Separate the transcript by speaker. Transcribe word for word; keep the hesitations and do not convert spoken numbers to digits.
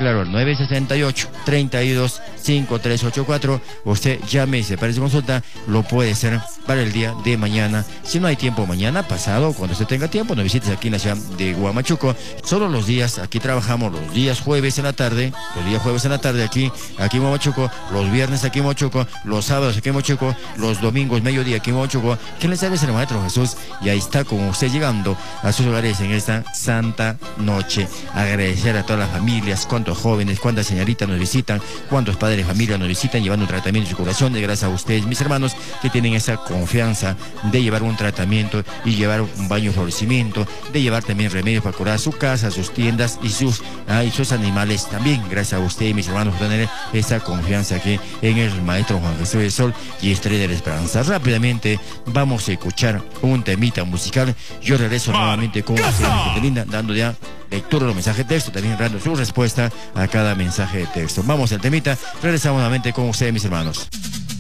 Speaker 1: claro, nueve sesenta y ocho, treinta y dos, cincuenta y tres ochenta y cuatro. Usted llame y se parece consulta, lo puede hacer para el día de mañana. Si no hay tiempo mañana, pasado, cuando usted tenga tiempo, nos visites aquí en la ciudad de Huamachuco. Solo los días, aquí trabajamos los días jueves en la tarde, los días jueves en la tarde aquí, aquí en Huamachuco, los viernes aquí en Huamachuco, los sábados aquí en Huamachuco, los domingos mediodía aquí en Huamachuco. ¿Quién les sabe? Es el Maestro Jesús, y ahí está con usted llegando a sus hogares en esta santa noche. Agradecer a todas las familias, cuántos jóvenes, cuántas señoritas nos visitan, cuántos padres de familia nos visitan llevando un tratamiento de circulación. De gracias a ustedes, mis hermanos, que tienen esa confianza de llevar un tratamiento y llevar un baño de florecimiento, de llevar también remedios para curar su casa, sus tiendas y sus, ah, y sus animales también. Gracias a ustedes, mis hermanos, por tener esa confianza aquí en el Maestro Juan Jesús del Sol y Estrella de la Esperanza. Rápidamente vamos a escuchar un temita musical. Yo regreso nuevamente con ustedes, gente linda, dando ya lectura de los mensajes de texto, también dando su respuesta a cada mensaje de texto. Vamos al temita, regresamos nuevamente con ustedes, mis hermanos.